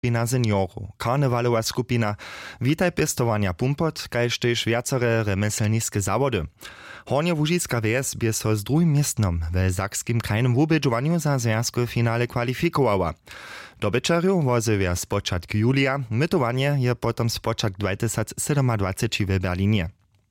skupina seniorów, karnewalowa skupina, witaj pestowania pumpot, kajż też wiacore remeselnickie zawody. Hornie Łužiska wes bie so z drugim miestnom w sakskim krajnym wubedżowaniu za związkowe finale kwalifikowała. Do byczerju wozywia z początku julia, mytowanie je potom z początku 2027 w Berlinie.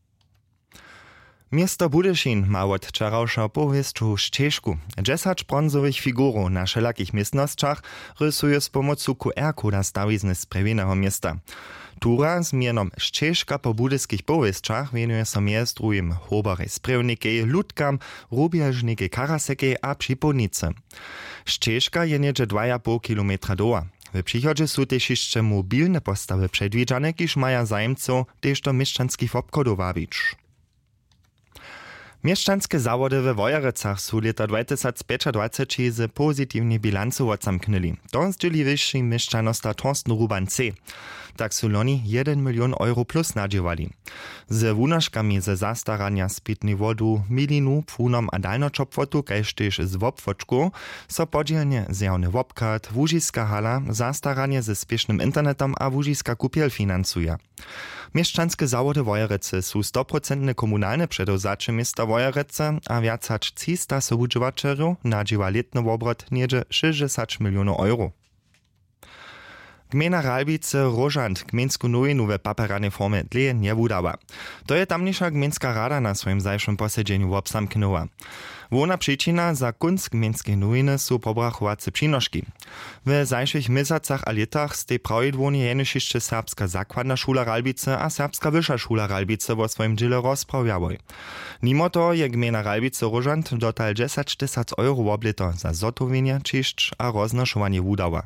Miasto Budyšin ma od wczorajsza powieściu ścieżku. 10 bronzowych figurów na wszelakich miestnościach rysuje z pomocą QR-koda stawizny z prewienego miasta. Tura z mianem ścieżka po budyskich powieściach wienuje się miast drugim hoberej sprewniki, ludkam, rubieżniki, karaseki a przypomnice. Ścieżka je niedzie 2,5 km doła. W przychodzie są też jeszcze mobilne postawy przedwidziane, kiż mają zajemców też do mieszczanskich obchodów wabić. Mieszczanskie zawody we Wojerecach są lata 2025 z pozytywnej bilancu odzamknęli. To zdzieli wyższy mieszczanosta Torsten Ruban C. Tak są loni 1 milion euro plus nadziewali. Z wunoszkami ze zastarania z pitnej wodu, milinu, pfunom a dalnoczopwotu, kajż też z wopwoczku, so podzielnie zjawny wopkat, Łužiska hala, zastaranie ze spiesznym internetem a Łužiska kupiel finansuje. Mieszczanskie zawody Wojerece są 100% komunalne przedozacze miasta Wojerece, a wiacać 300 sobudziwaczerów nadziewa letny obrot niedzie 60 milionów euro. Gmina Ralbice Rożant gminsku nowinu we paperanej formie dlje nie wudała. To je tamniejsza gminska rada na swoim zajszym posiedzeniu obsamknęła. Główna przyczyna za kunst gminskiej nowiny są pobrachowace przynoszki. W zajszych miesacach a latach z tej prawidłonie jenoś jeszcze serbska zakładna szula Ralbice a serbska wyższa szula Ralbice wo swoim dziele rozprawiały. Mimo to je gmina Ralbice Rożant dotal 10 000 euro oblito za zotowienie, czyszcz a roznoszowanie wudała.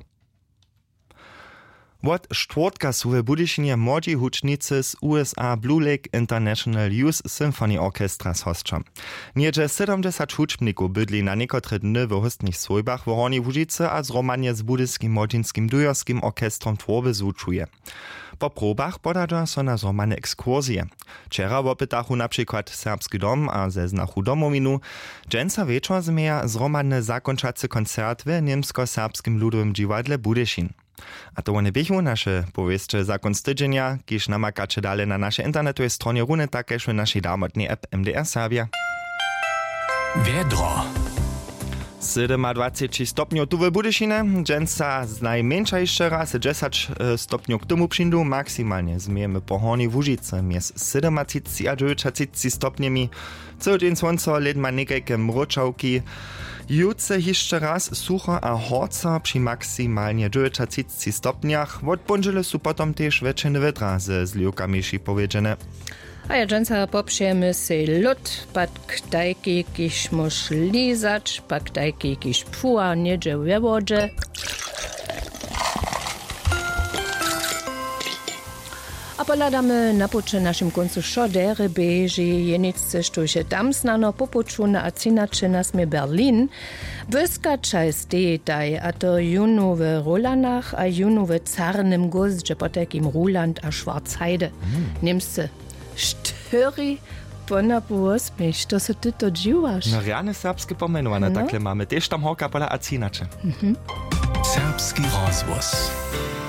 Od czwartka są w Budyšinie młodzi hucznicy z USA Blue Lake International Youth Symphony Orchestra z hostrzem. Niedzie 70 huczbników bydli na niekotre dny w hostnych swojbach w Hornej Łužice a zromanie z Budyšskim młodzinskim dujorskim orkestrom tworby zúčuje. Po próbach podadzą so na zromane ekskursje. Wczera opytachu na przykład Serbski dom a ze znachu domowinu. Dżęca wieczor zmieja zromane zakończacy koncert w niemsko-serbskim ludowym dziwadle Budyšin. A to one bychu nasze powieście za konc tydzienia, kiż namakacie dalej na naszej internetowej stronie runy takeż w naszej darmotnej app MDR Serbia. Wiedro. 27 stopniów tu w Budyšine, dżęca z najmniejsza jeszcze raz 10 stopniów k tomu przyndu, maksymalnie zmiejemy po Hornej Łužice mies 37 a 39 stopniami, cały dzień słońce, led ma niekajke mroczałki. Jutce jeszcze raz sucho a horco przy maksymalnie 39 stopniach, od poniedziałku są potom też wieczne wetra ze zliwkami powiedziane. A ja dżęca poprzemy se lód, pak dajki kiś moż lizać, pak dajki kiś pfuła niedzie we wodzie. A poladamy na pocze naszym końcu szodery beży jenice, što się tam znano popuczuna a cinacze nas my Berlin. Wyskaczaj z tej, a to junu w Rolanach, a junu w Czarnym Gozdzie, potekim Ruland a Schwarzheide. Niemsce 4 ponapus mich, to se ty to dziwasz. No realne serbskie pomenowane, takle mamy. Też tam hoka pola a cinacze. Serbski rozwóz.